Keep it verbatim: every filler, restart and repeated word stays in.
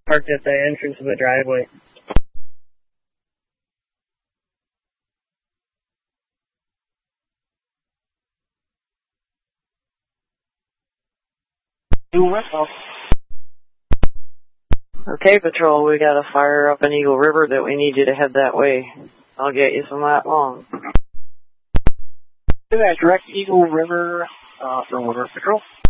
Parked at the entrance of the driveway. Okay, Patrol, we got a fire up in Eagle River that we need you to head that way. I'll get you some lat long. Do that direct Eagle River uh, for River Patrol.